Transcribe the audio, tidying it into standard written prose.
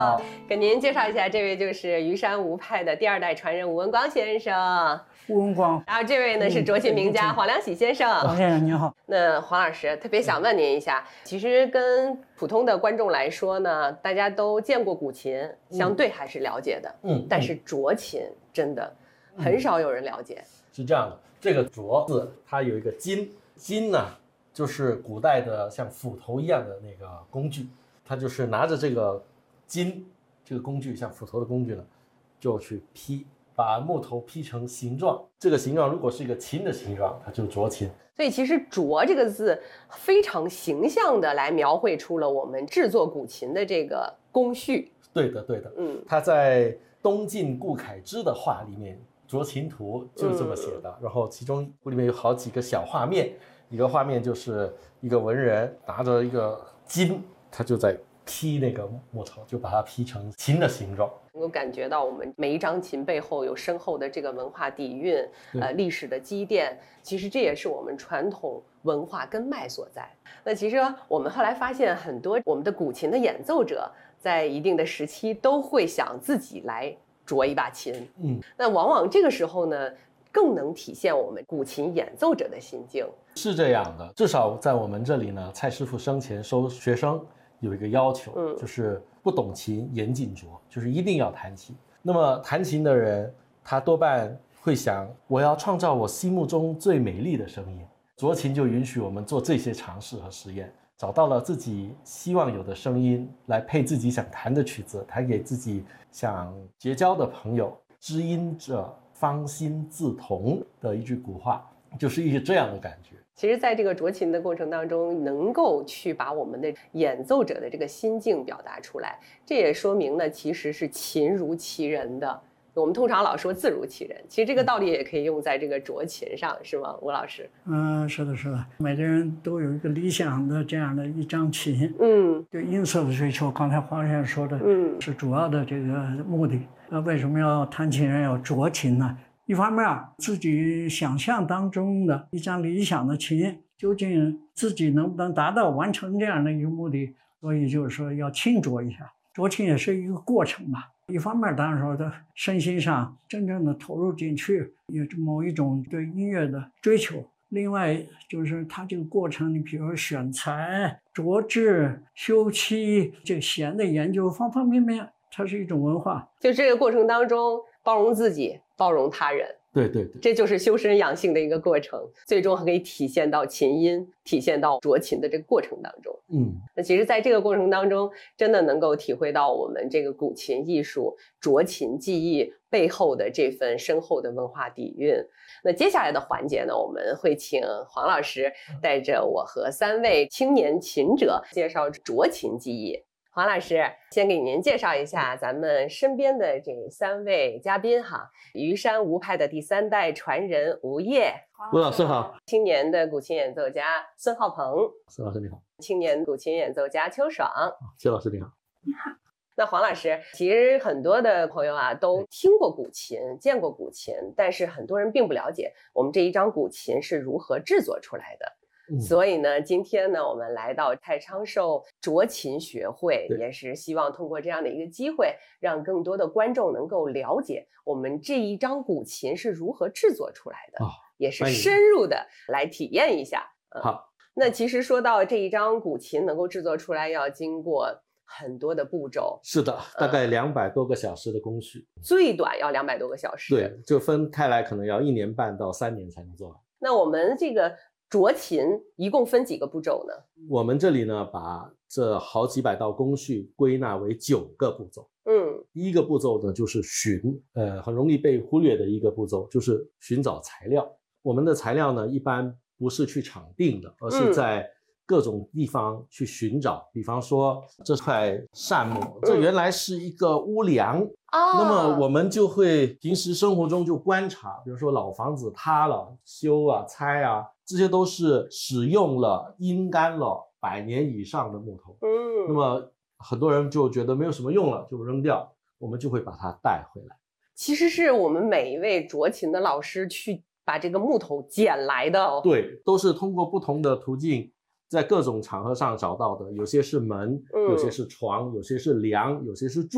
给您介绍一下，这位就是虞山吴派的第2代传人吴文光先生。 吴文光， 然后这位呢是斫琴名家黄良喜先生。 黄先生您好。 那黄老师特别想问您一下，其实跟普通的观众来说呢，大家都见过古琴，相对还是了解的。但是斫琴真的很少有人了解。 是这样的，这个斫字它有一个金，金呢就是古代的像斧头一样的那个工具，它就是拿着这个金这个工具，像斧头的工具呢，就去劈，把木头劈成形状。这个形状如果是一个琴的形状，它就斫琴。 所以其实斫这个字非常形象的来描绘出了我们制作古琴的这个工序。 对的，对的。它在东晋顾恺之的画里面，斫琴图就是这么写的。然后其中里面有好几个小画面，一个画面就是一个文人拿着一个金，他就在劈那个木头，就把它劈成琴的形状。 能够感觉到我们每一张琴背后有深厚的这个文化底蕴，历史的积淀，其实这也是我们传统文化根脉所在。那其实我们后来发现，很多我们的古琴的演奏者在一定的时期都会想自己来斫一把琴。那往往这个时候呢，更能体现我们古琴演奏者的心境。 是这样的，至少在我们这里呢，蔡师傅生前收学生有一个要求，就是不懂琴严禁斫，就是一定要弹琴。那么弹琴的人，他多半会想，我要创造我心目中最美丽的声音。斫琴就允许我们做这些尝试和实验，找到了自己希望有的声音，来配自己想弹的曲子，弹给自己想结交的朋友。知音者方心自同的一句古话，就是一个这样的感觉。 其实在这个斫琴的过程当中，能够去把我们的演奏者的这个心境表达出来，这也说明呢，其实是琴如其人的。我们通常老说字如其人，其实这个道理也可以用在这个斫琴上，是吗，吴老师？ 是的，是的，每个人都有一个理想的这样的一张琴。对音色的追求，刚才黄先生说的，是主要的这个目的。为什么要弹琴人要斫琴呢？一方面自己想象当中的一张理想的琴，究竟自己能不能达到完成这样的一个目的，所以就是说要轻斫一下。斫琴也是一个过程嘛，一方面当然说的身心上真正的投入进去，有某一种对音乐的追求，另外就是它这个过程，你比如说选材、琢制、修漆，这个弦的研究，方方面面，它是一种文化。 就这个过程当中，包容自己，包容他人。 对对对， 这就是修身养性的一个过程，最终还可以体现到琴音，体现到斫琴的这个过程当中。那其实在这个过程当中，真的能够体会到我们这个古琴艺术、斫琴技艺背后的这份深厚的文化底蕴。那接下来的环节呢，我们会请黄老师带着我和3位青年琴者介绍斫琴技艺。黄老师先给您介绍一下咱们身边的这3位嘉宾哈，虞山吴派的第3代传人吴烨， 吴老师好； 青年的古琴演奏家孙浩鹏， 孙老师你好； 青年古琴演奏家邱爽， 邱老师你好。 你好。 那黄老师，其实很多的朋友啊都听过古琴，见过古琴，但是很多人并不了解我们这一张古琴是如何制作出来的。所以呢，今天呢，我们来到太昌寿斫琴学会，也是希望通过这样的一个机会，让更多的观众能够了解我们这一张古琴是如何制作出来的，也是深入的来体验一下。 好， 那其实说到这一张古琴能够制作出来，要经过很多的步骤。 是的，大概200多个小时的工序， 最短要200多个小时。对， 就分开来，可能要1年半到3年才能做完。 那我们这个斫琴一共分几个步骤呢？ 我们这里呢，把这好几百道工序归纳为9个步骤。第一个步骤呢，就是寻，很容易被忽略的一个步骤，就是寻找材料。我们的材料呢，一般不是去场定的，而是在各种地方去寻找。比方说这块扇木，这原来是一个屋梁。那么我们就会平时生活中就观察，比如说老房子塌了，修啊、拆啊，这些都是使用了、阴干了100年以上的木头。那么很多人就觉得没有什么用了，就扔掉，我们就会把它带回来。 其实是我们每一位斫琴的老师去把这个木头捡来的。 对，都是通过不同的途径，在各种场合上找到的，有些是门，有些是床，有些是梁，有些是柱。